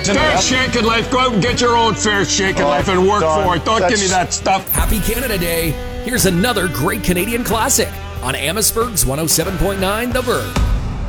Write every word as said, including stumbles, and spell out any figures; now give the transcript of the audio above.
Start shaking life. Go out and get your own fair shake in Oh, life and work Don, for it. Don't give that's- me that stuff. Happy Canada Day. Here's another great Canadian classic on Amherstburg's one oh seven point nine The Verge.